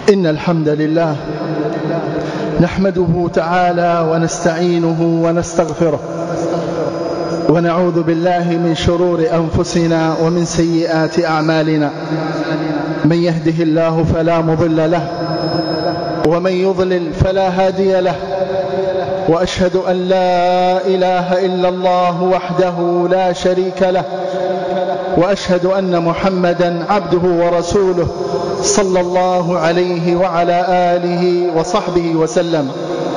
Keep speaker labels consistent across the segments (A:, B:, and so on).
A: إن الحمد لله نحمده تعالى ونستعينه ونستغفره ونعوذ بالله من شرور أنفسنا ومن سيئات أعمالنا. من يهده الله فلا مضل له ومن يضلل فلا هادي له، وأشهد أن لا إله إلا الله وحده لا شريك له، وأشهد أن محمدا عبده ورسوله صلى الله عليه وعلى آله وصحبه وسلم.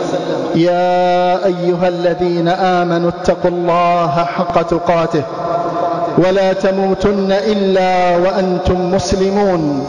A: يا أيها الذين آمنوا اتقوا الله حق تقاته ولا تموتن إلا وأنتم مسلمون.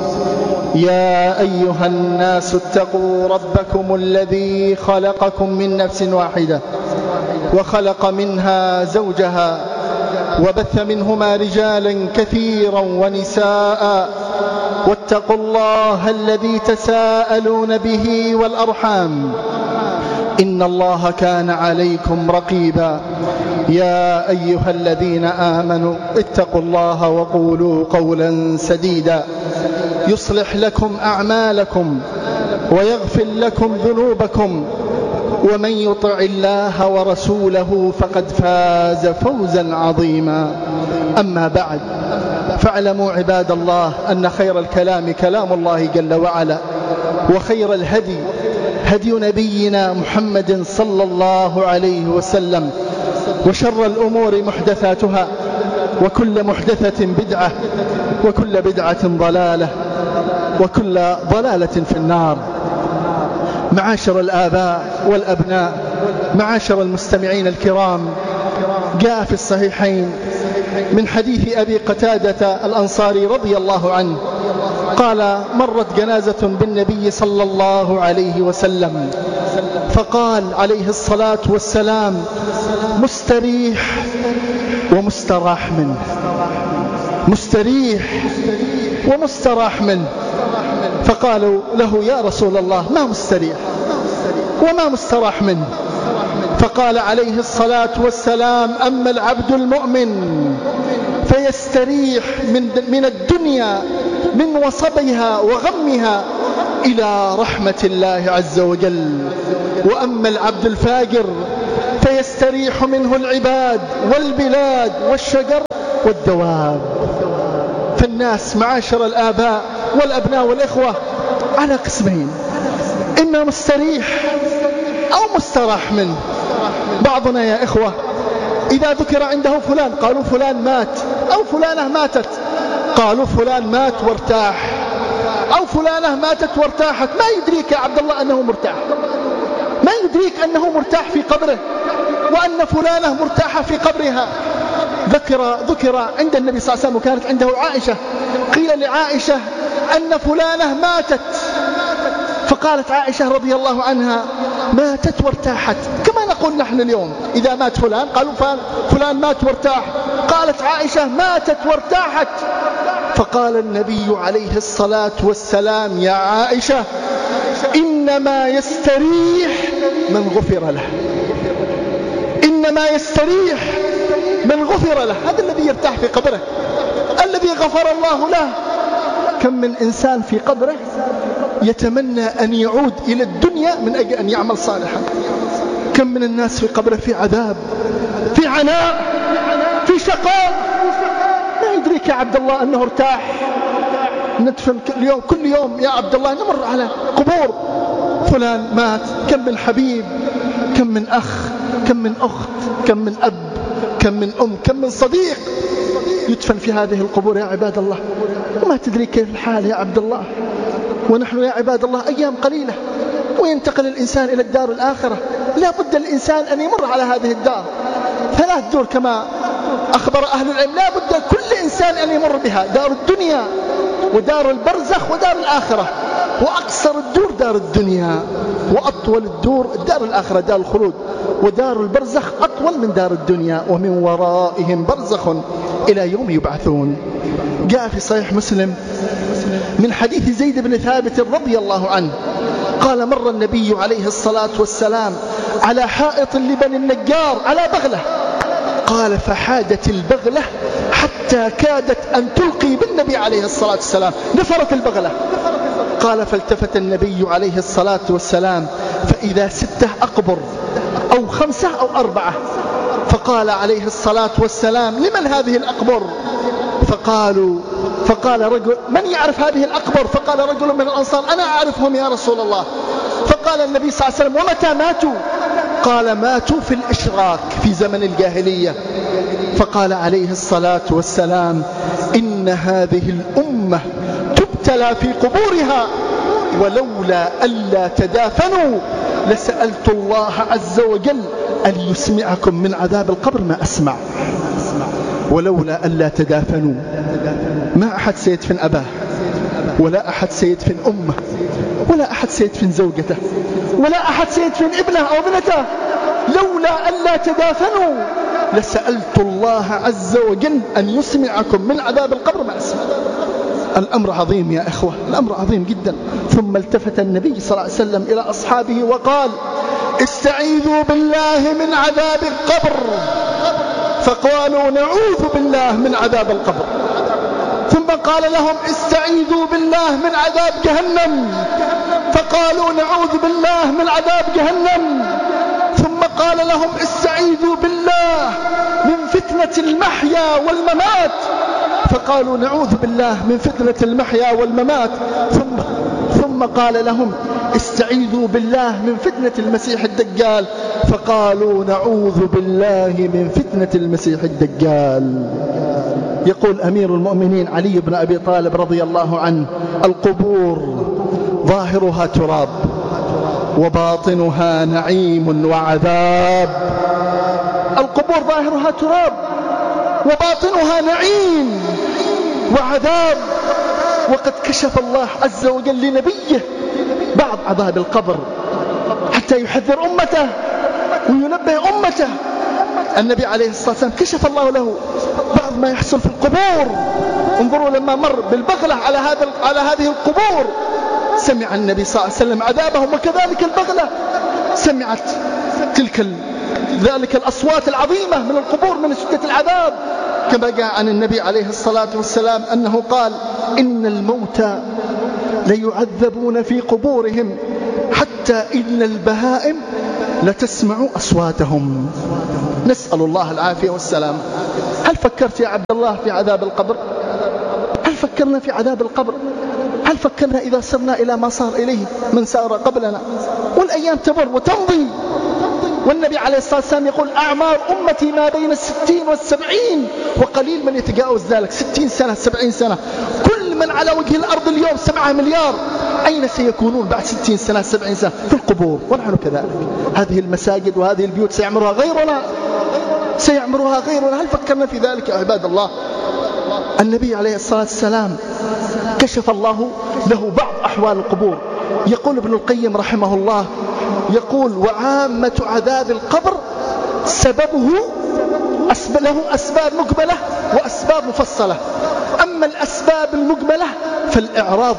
A: يا أيها الناس اتقوا ربكم الذي خلقكم من نفس واحدة وخلق منها زوجها وبث منهما رجالا كثيرا ونساء، واتقوا الله الذي تساءلون به والأرحام إن الله كان عليكم رقيبا. يا أيها الذين آمنوا اتقوا الله وقولوا قولا سديدا يصلح لكم أعمالكم ويغفر لكم ذنوبكم، ومن يطع الله ورسوله فقد فاز فوزا عظيما. أما بعد، فاعلموا عباد الله أن خير الكلام كلام الله جل وعلا، وخير الهدي هدي نبينا محمد صلى الله عليه وسلم، وشر الأمور محدثاتها، وكل محدثة بدعة، وكل بدعة ضلالة، وكل ضلالة في النار. معاشر الآباء والأبناء، معاشر المستمعين الكرام، جاء في الصحيحين من حديث أبي قتادة الأنصاري رضي الله عنه قال: مرت جنازة بالنبي صلى الله عليه وسلم، فقال عليه الصلاة والسلام: مستريح ومستراح منه، مستريح ومستراح منه. فقالوا له: يا رسول الله، ما مستريح وما مستراح منه؟ فقال عليه الصلاة والسلام: أما العبد المؤمن فيستريح من الدنيا من وصبها وغمها إلى رحمة الله عز وجل، وأما العبد الفاجر فيستريح منه العباد والبلاد والشجر والدواب. فالناس معاشر الآباء والأبناء والإخوة على قسمين: إما مستريح أو مستراح منه. بعضنا يا إخوة إذا ذكر عنده فلان قالوا فلان مات، أو فلانة ماتت قالوا فلان مات وارتاح، أو فلانة ماتت وارتاحت. ما يدريك يا عبد الله أنه مرتاح، ما يدريك أنه مرتاح في قبره، وأن فلانة مرتاحة في قبرها. ذكر عند النبي صلى الله عليه وسلم، وكانت عنده عائشة، قيل لعائشة أن فلانة ماتت، فقالت عائشة رضي الله عنها: ماتت وارتاحت، كما نقول نحن اليوم إذا مات فلان قالوا فلان مات وارتاح. قالت عائشة: ماتت وارتاحت. فقال النبي عليه الصلاة والسلام: يا عائشة، إنما يستريح من غفر له، إنما يستريح من غفر له. هذا الذي يرتاح في قبره، الذي غفر الله له. كم من إنسان في قبره يتمنى أن يعود إلى الدنيا من أجل أن يعمل صالحا. كم من الناس في قبره في عذاب، في عناء، في شقاء. ما يدريك يا عبد الله أنه ارتاح. ندفن كل يوم يا عبد الله نمر على قبور فلان مات. كم من حبيب، كم من أخ، كم من أخت، كم من أب، كم من أم، كم من صديق يدفن في هذه القبور يا عباد الله، وما تدري كيف الحال يا عبد الله. ونحن يا عباد الله أيام قليلة وينتقل الإنسان إلى الدار الآخرة. لا بد الإنسان أن يمر على هذه الدار، 3 دور كما أخبر أهل العلم، لا بد كل إنسان أن يمر بها: دار الدنيا، ودار البرزخ، ودار الآخرة. وأقصر الدور دار الدنيا، وأطول الدور دار الآخرة، دار الخلود. ودار البرزخ أطول من دار الدنيا، ومن ورائهم برزخ إلى يوم يبعثون. جاء في صحيح مسلم من حديث زيد بن ثابت رضي الله عنه قال: مر النبي عليه الصلاة والسلام على حائط لبني النجار على بغلة، قال: فحادت البغلة حتى كادت أن تلقي بالنبي عليه الصلاة والسلام. نفرت البغلة قال فالتفت النبي عليه الصلاة والسلام فإذا 6 أقبر أو 5 أو 4. فقال عليه الصلاة والسلام لمن هذه الأقبر؟ فقال رجل من يعرف هذه الأقبر؟ فقال رجل من الأنصار أنا أعرفهم يا رسول الله. فقال النبي صلى الله عليه وسلم ومتى ماتوا؟ قال ماتوا في الإشراك في زمن الجاهلية. فقال عليه الصلاة والسلام إن هذه الأمة تبتلى في قبورها ولولا ألا تدافنوا لسألت الله عز وجل أن يسمعكم من عذاب القبر ما أسمع. ولولا ألا تدافنوا، ما أحد سيدفن أباه، ولا أحد سيدفن أمه، ولا أحد سيدفن زوجته، ولا أحد سيدفن ابنه أو ابنته. لولا ألا تدافنوا لسألت الله عز وجل أن يسمعكم من عذاب القبر ما أسمع. الأمر عظيم يا إخوة، الأمر عظيم جدا. ثم التفت النبي صلى الله عليه وسلم إلى أصحابه وقال استعيذوا بالله من عذاب القبر. فقالوا نعوذ بالله من عذاب القبر. ثم قال لهم استعيذوا بالله من عذاب جهنم. فقالوا نعوذ بالله من عذاب جهنم. ثم قال لهم استعيذوا بالله من فتنة المحيا والممات. فقالوا نعوذ بالله من فتنة المحيا والممات. ثم قال لهم استعيذوا بالله من فتنة المسيح الدجال. فقالوا نعوذ بالله من فتنة المسيح الدجال. يقول أمير المؤمنين علي بن أبي طالب رضي الله عنه القبور ظاهرها تراب وباطنها نعيم وعذاب. القبور ظاهرها تراب وباطنها نعيم وعذاب. وقد كشف الله عز وجل لنبيه بعض عذاب القبر حتى يحذر أمته وينبه أمته. النبي عليه الصلاة والسلام كشف الله له بعض ما يحصل في القبور. انظروا لما مر بالبغلة على هذه القبور سمع النبي صلى الله عليه وسلم عذابهم، وكذلك البغلة سمعت ذلك الأصوات العظيمة من القبور من شدة العذاب. كما جاء عن النبي عليه الصلاة والسلام أنه قال إن الموتى ليعذبون في قبورهم حتى إن البهائم لتسمع أصواتهم. نسأل الله العافية والسلام. هل فكرت يا عبد الله في عذاب القبر؟ هل فكرنا في عذاب القبر؟ هل فكرنا إذا صرنا إلى ما صار إليه من سار قبلنا؟ والأيام تمر وتمضي، والنبي عليه الصلاة والسلام يقول أعمار أمتي ما بين 60 و70 وقليل من يتجاوز ذلك. 60 سنة 70 سنة. كل من على وجه الأرض اليوم 7 مليار أين سيكونون بعد 60 سنة 70 سنة؟ في القبور. ونحن كذلك. هذه المساجد وهذه البيوت سيعمرها غيرنا. هل فكرنا في ذلك يا عباد الله؟ النبي عليه الصلاة والسلام كشف الله له بعض أحوال القبور. يقول ابن القيم رحمه الله يقول وعامة عذاب القبر سببه له أسباب مقبلة وأسباب مفصلة. أما الأسباب المقبلة فالإعراض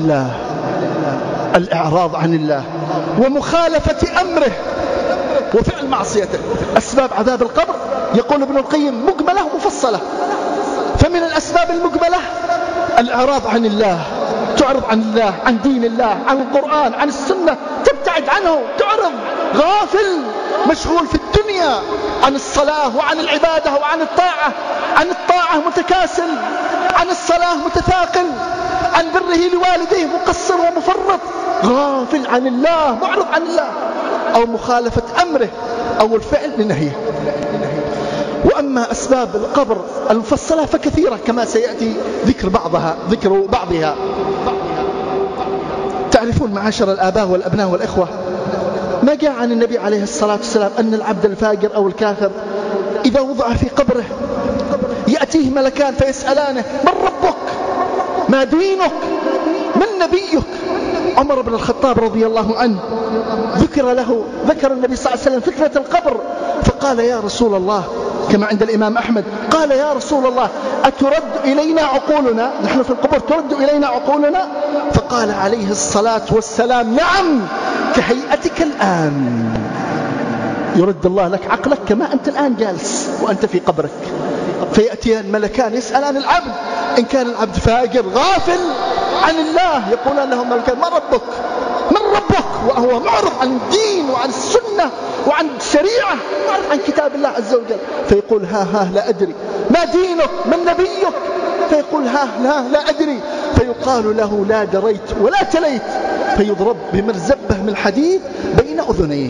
A: عن الله ومخالفة أمره وفعل معصيته. أسباب عذاب القبر يقول ابن القيم مقبلة ومفصلة. فمن الأسباب المقبلة الإعراض عن الله، تعرض عن الله، عن دين الله، عن القرآن، عن السنة، تبتعد عنه، تعرض، غافل، مشغول في الدنيا عن الصلاة وعن العبادة وعن الطاعة. عن الطاعة متكاسل، عن الصلاة متثاقل، عن بره لوالديه مقصر ومفرط، غافل عن الله، معرض عن الله، أو مخالفة أمره أو الفعل لنهيه. وأما أسباب القبر المفصلة فكثيرة كما سيأتي ذكر بعضها. تعرفون معاشر الآباء والأبناء والإخوة ما جاء عن النبي عليه الصلاة والسلام أن العبد الفاجر أو الكافر إذا وضع في قبره يأتيه ملكان فيسألانه من ربك؟ ما دينك؟ من نبيك؟ عمر بن الخطاب رضي الله عنه ذكر النبي صلى الله عليه وسلم فتنة القبر فقال يا رسول الله كما عند الإمام أحمد قال يا رسول الله أترد إلينا عقولنا؟ نحن في القبور ترد إلينا عقولنا؟ فقال عليه الصلاة والسلام نعم كهيئتك الآن. يرد الله لك عقلك كما أنت الآن جالس وأنت في قبرك. فيأتي الملكان يسألان العبد إن كان العبد فاجر غافل عن الله يقولون له الملكان من ربك؟ من ربك؟ وهو معرض عن الدين وعن السنة وعن الشريعة، معرض عن كتاب الله عز وجل. فيقول ها لا أدري. ما دينك؟ من نبيك؟ فيقول لا أدري. فيقال له لا دريت ولا تليت. فيضرب بمرزبة من الحديد بين أذنيه،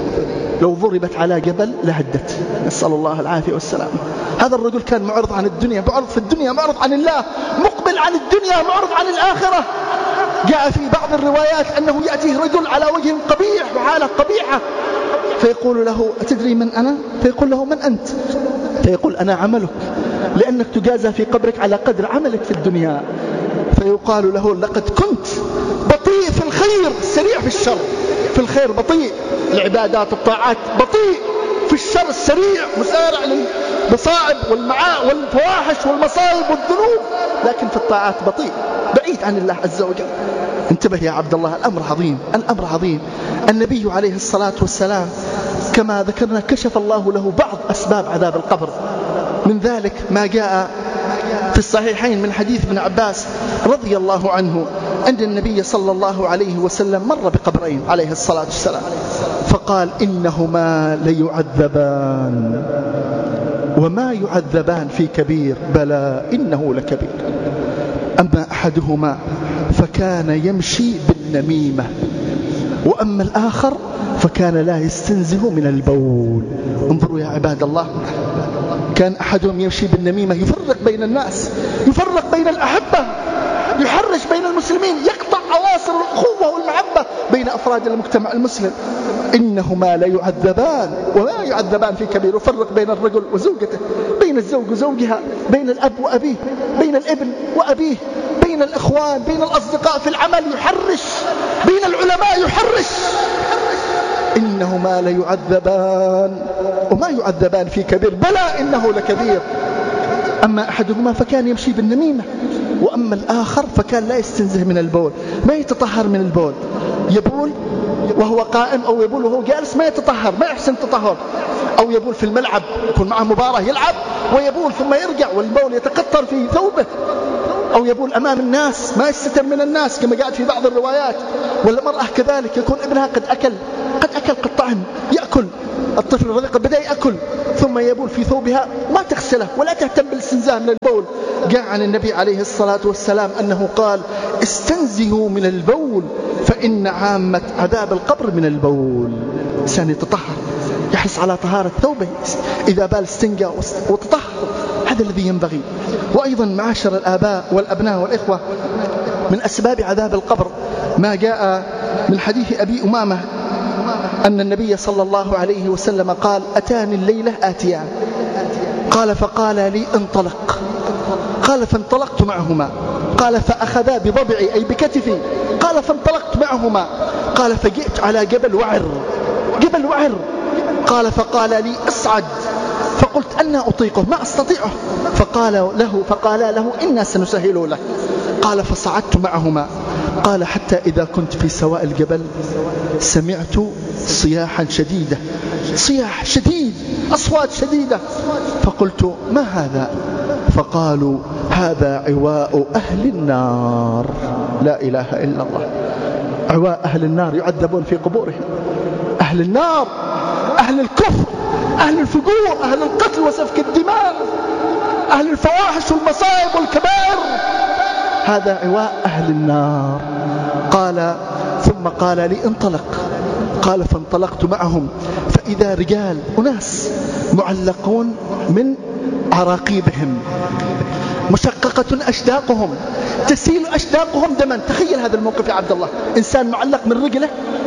A: لو ضربت على جبل لهدت. نسأل الله العافية والسلام. هذا الرجل كان معرض عن الدنيا، معرض في الدنيا، معرض عن الله، مقبل عن الدنيا، معرض عن الآخرة. جاء في بعض الروايات أنه يأتيه رجل على وجه قبيح وحالة قبيحة، فيقول له أتدري من أنا؟ فيقول له من أنت؟ فيقول أنا عملك، لأنك تجازى في قبرك على قدر عملك في الدنيا. فيقال له لقد كنت بطيء في الخير سريع في الشر. في الخير بطيء، العبادات الطاعات بطيء، في الشر السريع مسارع للمصائب والفواحش والمصائب والذنوب، لكن في الطاعات بطيء بعيد عن الله عز وجل. انتبه يا عبد الله، الأمر عظيم، الأمر عظيم. النبي عليه الصلاة والسلام كما ذكرنا كشف الله له بعض أسباب عذاب القبر. من ذلك ما جاء في الصحيحين من حديث ابن عباس رضي الله عنه أن النبي صلى الله عليه وسلم مر بقبرين عليه الصلاة والسلام، فقال إنهما ليعذبان وما يعذبان في كبير، بلى إنه لكبير. أما أحدهما فكان يمشي بالنميمة، وأما الآخر فكان لا يستنزه من البول. انظروا يا عباد الله، كان أحدهم يمشي بالنميمة، يفرق بين الناس، يفرق بين الأحبة، يحرش بين المسلمين، يقطع أواصر الأخوة والمحبة بين أفراد المجتمع المسلم. إنهما ليعذبان وما يعذبان في كبير. يفرق بين الرجل وزوجته، بين الزوج وزوجها، بين الأب وأبيه، بين الابن وأبيه، بين الإخوان، بين الأصدقاء في العمل، يحرش بين العلماء، يحرش. إنهما ليعذبان وما يعذبان في كبير، بلى إنه لكبير. أما أحدهما فكان يمشي بالنميمة، وأما الآخر فكان لا يستنزه من البول، ما يتطهر من البول، يبول وهو قائم أو يبول وهو جالس، ما يتطهر، ما يحسن تطهر. أو يبول في الملعب، يكون معه مباراة يلعب ويبول ثم يرجع والبول يتقطر في ثوبه. أو يبول أمام الناس، ما يستتر من الناس كما جاءت في بعض الروايات. والمرأة كذلك، يكون ابنها قد أكل قد طعم، يأكل الطفل الرضيع قد بدأ يأكل، ثم يبول في ثوبها، ما تغسله ولا تهتم بالاستنزاه من البول. جاء عن النبي عليه الصلاة والسلام أنه قال استنزهوا من البول فإن عامة عذاب القبر من البول. إنسان يتطهر، يحرص على طهارة ثوبه، إذا بال استنجى وتطهر، هذا الذي ينبغي. وأيضا معاشر الآباء والأبناء والإخوة، من أسباب عذاب القبر ما جاء من حديث أبي أمامة أن النبي صلى الله عليه وسلم قال أتاني الليلة آتيان، قال فقال لي انطلق، قال فانطلقت معهما، قال فأخذا بضبعي أي بكتفي، قال فانطلقت معهما، قال فجئت على جبل وعر، قال فقال لي اصعد، فقلت أنا أطيقه ما أستطيعه، فقال له إنا سنسهل لك، قال فصعدت معهما، قال حتى إذا كنت في سواء الجبل سمعت صياحا شديدة، صياح شديد، أصوات شديدة، فقلت ما هذا؟ فقالوا هذا عواء أهل النار. لا إله إلا الله. عواء أهل النار يعذبون في قبورهم، أهل النار، أهل الكفر، أهل الفجور، أهل القتل وسفك الدماء، أهل الفواحش والمصائب والكبائر، هذا عواء أهل النار. قال ثم قال لي انطلق، قال فانطلقت معهم، فإذا رجال أناس معلقون من عراقيبهم، مشققة أشداقهم، تسيل أشداقهم دما. تخيل هذا الموقف يا عبد الله، إنسان معلق من رجله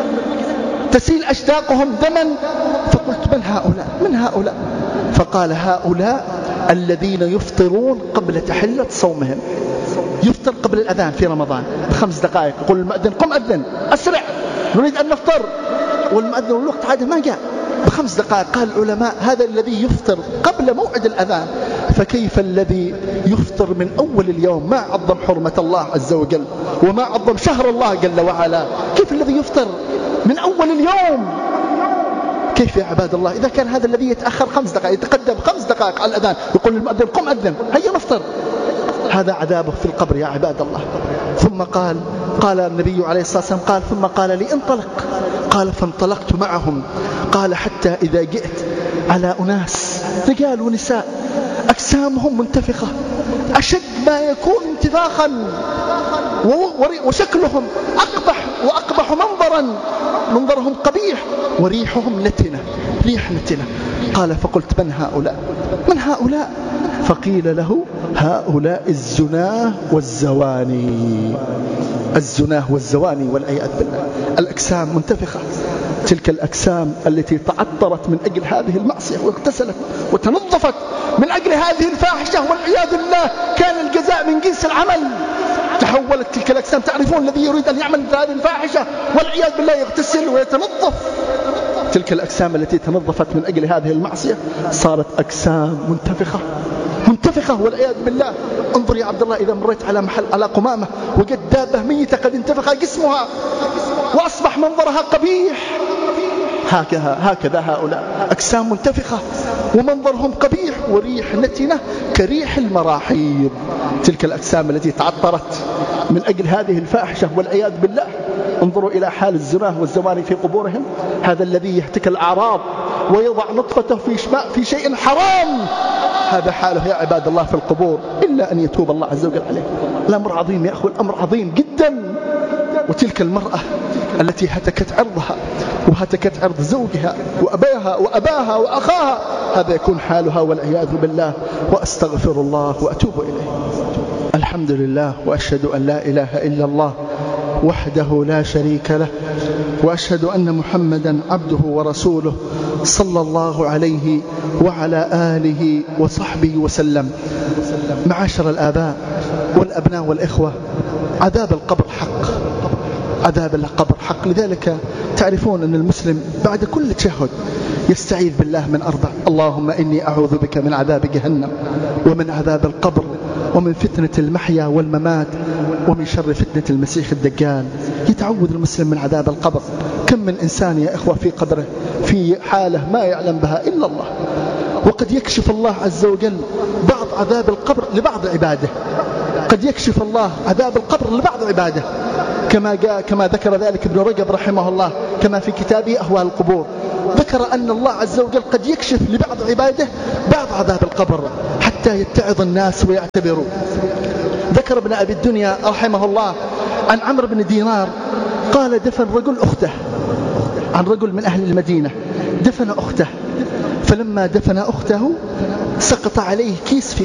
A: تسيل أشداقهم دما. فقلت من هؤلاء؟ فقال هؤلاء الذين يفطرون قبل تحلة صومهم، يفطر قبل الأذان في رمضان ب5 دقائق، يقول المؤذن قم أذن أسرع نريد أن نفطر، والمؤذن والوقت عاده ما جاء، ب5 دقائق. قال العلماء هذا الذي يفطر قبل موعد الأذان، فكيف الذي يفطر من أول اليوم؟ ما عظم حرمة الله عز وجل وما عظم شهر الله جل وعلا، كيف الذي يفطر من أول اليوم؟ كيف يا عباد الله إذا كان هذا الذي يتأخر 5 دقائق، يتقدم 5 دقائق على الأذان، يقول المؤذن قم أذن هيا نفطر، هذا عذابه في القبر يا عباد الله. ثم قال النبي عليه الصلاة والسلام قال ثم قال لي انطلق. قال فانطلقت معهم. قال حتى إذا جئت على أناس رجال ونساء أجسامهم منتفخة أشد ما يكون انتفاخا، وشكلهم أقبح منظرهم قبيح، وريحهم نتنة، ريح نتنة. قال فقلت من هؤلاء؟ فقيل له هؤلاء الزناه والزواني والعياذ بالله. الأجسام منتفخة، تلك الأجسام التي تعطرت من أجل هذه المعصية واغتسلت وتنظفت من أجل هذه الفاحشة والعياذ بالله، كان الجزاء من جنس العمل. تحولت تلك الأجسام، تعرفون الذي يريد أن يعمل هذه الفاحشة والعياذ بالله يغتسل ويتنظف. تلك الأجسام التي تنظفت من أجل هذه المعصية صارت أجسام منتفخة والعياذ بالله. انظر يا عبد الله إذا مريت على قمامة وجد دابة ميتة قد انتفخ جسمها وأصبح منظرها قبيح، هكذا هؤلاء أجسام منتفخة ومنظرهم قبيح وريح نتنة كريح المراحيض. تلك الأجسام التي تعطرت من أجل هذه الفاحشة والعياذ بالله. انظروا إلى حال الزناه والزواني في قبورهم. هذا الذي يهتك الأعراض ويضع نطفته في شيء حرام، هذا حاله يا عباد الله في القبور، إلا أن يتوب الله عز وجل عليه. الأمر عظيم يا أخوة، الأمر عظيم جدا. وتلك المرأة التي هتكت عرضها وهتكت عرض زوجها وأباها وأخاها، هذا يكون حالها والعياذ بالله. وأستغفر الله وأتوب إليه. الحمد لله، وأشهد أن لا إله إلا الله وحده لا شريك له، وأشهد أن محمدا عبده ورسوله صلى الله عليه وعلى آله وصحبه وسلم. معاشر الآباء والأبناء والإخوة، عذاب القبر حق. لذلك تعرفون أن المسلم بعد كل تشهد يستعيذ بالله من 4: اللهم إني أعوذ بك من عذاب جهنم ومن عذاب القبر ومن فتنة المحيا والممات ومن شر فتنة المسيح الدجال. يتعوذ المسلم من عذاب القبر. كم من إنسان يا إخوة في قبره في حالة ما يعلم بها إلا الله، وقد يكشف الله عز وجل بعض عذاب القبر لبعض عباده. قد يكشف الله عذاب القبر لبعض عباده كما ذكر ذلك ابن رجب رحمه الله كما في كتابه أهوال القبور. ذكر أن الله عز وجل قد يكشف لبعض عباده بعض عذاب القبر حتى يتعظ الناس ويعتبروا. ذكر ابن أبي الدنيا رحمه الله عن عمرو بن دينار قال دفن رجل أخته، عن رجل من أهل المدينة دفن أخته، فلما دفن أخته سقط عليه كيس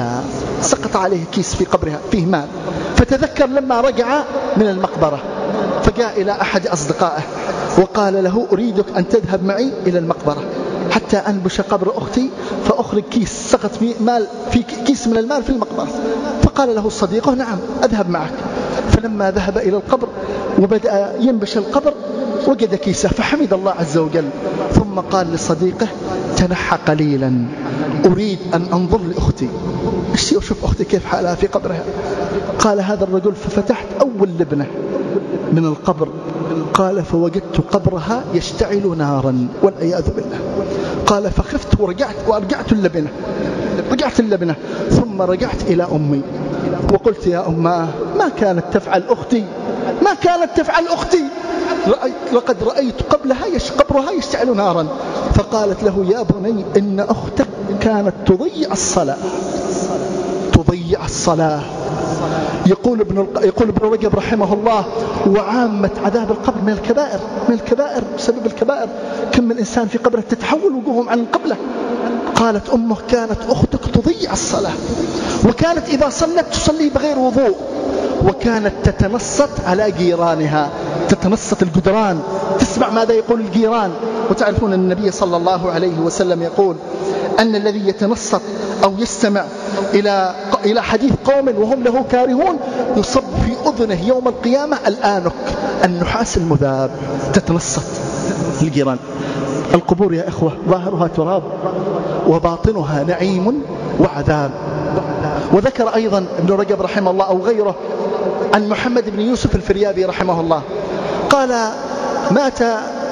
A: في قبرها فيه مال، فتذكر لما رجع من المقبرة فجاء إلى أحد أصدقائه وقال له أريدك أن تذهب معي إلى المقبرة حتى أنبش قبر أختي فأخرج كيس سقط في كيس من المال في المقبرة. فقال له صديقه نعم أذهب معك. فلما ذهب إلى القبر وبدأ ينبش القبر وجد كيسه فحمد الله عز وجل، ثم قال لصديقه تنحى قليلا أريد أن أنظر لأختي، أشوف أختي كيف حالها في قبرها. قال هذا الرجل ففتحت أول لبنة من القبر، قال فوجدت قبرها يشتعل نارا والعياذ بالله. قال فخفت ورجعت اللبنة ثم رجعت إلى أمي وقلت يا أماه ما كانت تفعل أختي لقد رأيت قبرها يشتعل نارا. فقالت له يا بني إن أختك كانت تضيع الصلاة. يقول ابن رجب رحمه الله وعامة عذاب القبر من الكبائر بسبب الكبائر. كم من إنسان في قبره تتحول وجوههم عن القبلة. قالت أمه كانت أختك تضيع الصلاة، وكانت إذا صلت تصلي بغير وضوء، وكانت تتنصت على جيرانها، تتنصت الجدران، تسمع ماذا يقول الجيران. وتعرفون أن النبي صلى الله عليه وسلم يقول أن الذي يتنصت أو يستمع إلى حديث قوم وهم له كارهون يصب في أذنه يوم القيامة الآنك النحاس المذاب. تتنصت الجيران. القبور يا إخوة ظاهرها تراب وباطنها نعيم وعذاب. وذكر أيضا ابن رجب رحمه الله أو غيره عن محمد بن يوسف الفريابي رحمه الله قال مات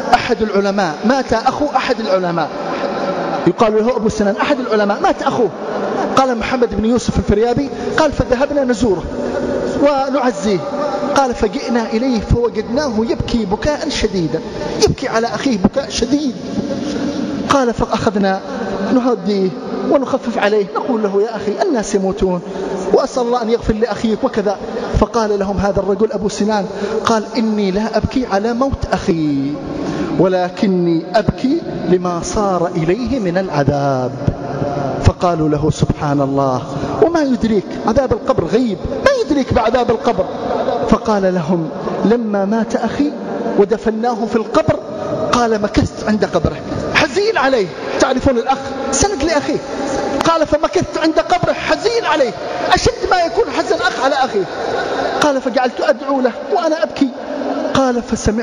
A: أخو أحد العلماء يقال له أبو سنان أحد العلماء، مات أخوه. قال محمد بن يوسف الفريابي قال فذهبنا نزوره ونعزيه. قال فجئنا إليه فوجدناه يبكي بكاء شديدا، يبكي على أخيه بكاء شديد. قال فأخذنا نهديه ونخفف عليه، نقول له يا أخي الناس يموتون وأسأل الله أن يغفر لأخيك وكذا. فقال لهم هذا الرجل أبو سنان، قال إني لا أبكي على موت أخي، ولكني أبكي لما صار إليه من العذاب. فقالوا له سبحان الله، وما يدريك عذاب القبر غيب، ما يدريك بعذاب القبر. فقال لهم لما مات أخي ودفناه في القبر، قال مكثت عند قبره حزين عليه. تعرفون الأخ سند لأخيه، قال فمكثت عند قبره حزين عليه، أشد ما يكون حزن أخ على أخيه. قال فجعلت أدعو له وأنا أبكي. قال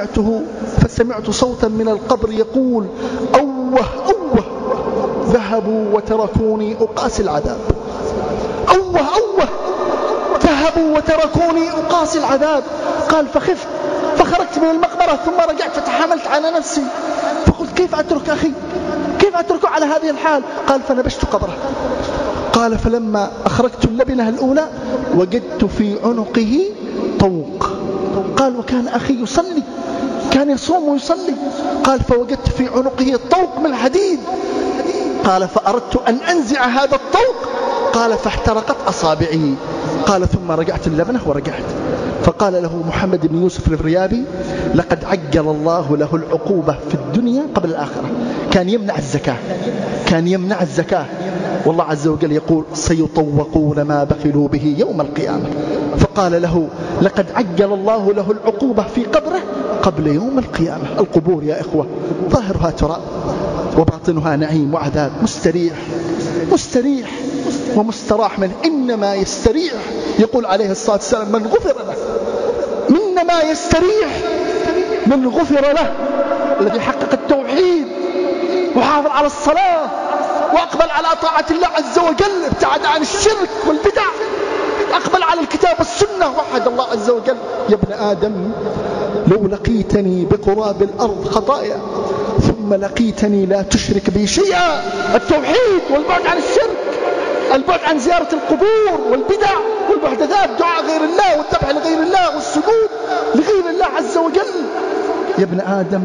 A: فسمعت صوتا من القبر يقول أوه أوه ذهبوا وتركوني أقاسي العذاب، أوه أوه ذهبوا وتركوني أقاسي العذاب. قال فخفت فخرجت من المقبرة ثم رجعت فتحملت على نفسي فقلت كيف أترك أخي، كيف أتركه على هذه الحال. قال فنبشت قبره. قال فلما أخرجت اللبنة الأولى وجدت في عنقه طوق. قال وكان أخي يصلي، كان يصوم ويصلي. قال فوجدت في عنقه طوق من حديد. قال فأردت أن أنزع هذا الطوق، قال فاحترقت أصابعي. قال ثم رجعت اللبنة ورجعت. فقال له محمد بن يوسف الفريابي لقد عجل الله له العقوبة في الدنيا قبل الآخرة. كان يمنع الزكاة، والله عز وجل يقول سيطوقون ما بخلوا به يوم القيامة. فقال له لقد عجل الله له العقوبة في قبره قبل يوم القيامة. القبور يا إخوة ظاهرها تراب وباطنها نعيم وعذاب، مستريح ومستراح منه. إنما يستريح، يقول عليه الصلاة والسلام من غفر له، إنما يستريح من غفر له الذي حقق التوحيد وحافظ على الصلاة وأقبل على طاعة الله عز وجل، ابتعد عن الشرك والبدع، أقبل على الكتاب والسنة، وحد الله عز وجل. يا ابن آدم لو لقيتني بقراب الأرض خطايا ثم لقيتني لا تشرك بي شيئا، التوحيد والبعد عن الشرك، البعد عن زيارة القبور والبدع والمحدثات، دعاء غير الله والذبح لغير الله والسجود لغير الله عز وجل. يا ابن آدم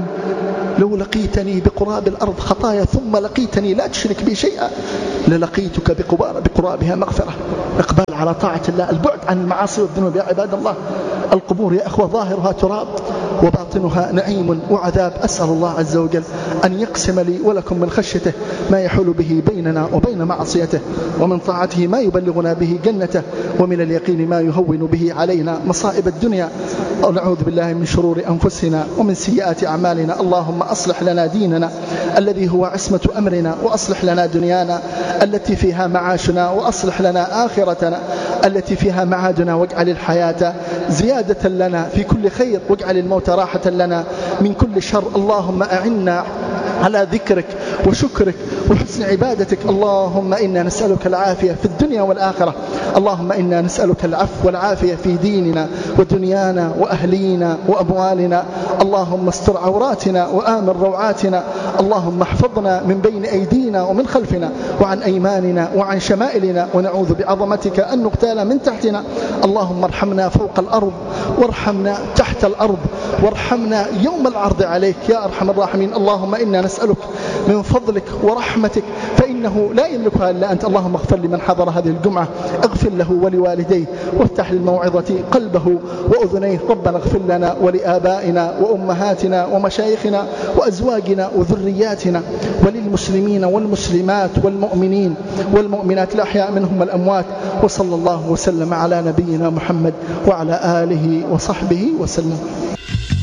A: لو لقيتني بقراب الأرض خطايا ثم لقيتني لا تشرك بي شيئا للقيتك بقرابها مغفرة. إقبال على طاعة الله، البعد عن المعاصي والذنوب. يا عباد الله القبور يا أخوة ظاهرها تراب وباطنها نعيم وعذاب. أسأل الله عز وجل أن يقسم لي ولكم من خشيته ما يحول به بيننا وبين معصيته، ومن طاعته ما يبلغنا به جنته، ومن اليقين ما يهون به علينا مصائب الدنيا. ونعوذ بالله من شرور أنفسنا ومن سيئات أعمالنا. اللهم أصلح لنا ديننا الذي هو عصمة أمرنا، وأصلح لنا دنيانا التي فيها معاشنا، وأصلح لنا آخرتنا التي فيها معادنا، واجعل الحياة زيادة لنا في كل خير، واجعل الموت راحة لنا من كل شر. اللهم أعنا على ذكرك وشكرك وحسن عبادتك. اللهم إنا نسألك العافية في الدنيا والآخرة. اللهم إنا نسألك العفو والعافية في ديننا ودنيانا وأهلينا وأموالنا. اللهم استر عوراتنا وآمن روعاتنا. اللهم احفظنا من بين أيدينا ومن خلفنا وعن أيماننا وعن شمائلنا، ونعوذ بعظمتك أن نغتال من تحتنا. اللهم ارحمنا فوق الأرض وارحمنا تحت الأرض وارحمنا يوم العرض عليك يا أرحم الراحمين. اللهم إنا نسألك من فضلك ورحمتك فإنه لا يملكها إلا أنت. اللهم اغفر لمن حضر هذه الجمعة، اغفر له ولوالديه، وافتح للموعظة قلبه وأذنيه. ربنا اغفر لنا ولآبائنا وأمهاتنا ومشايخنا وأزواجنا وذرياتنا، وللمسلمين والمسلمات والمؤمنين والمؤمنات الأحياء منهم والأموات. وصلى الله وسلم على نبينا محمد وعلى آله وصحبه وسلم.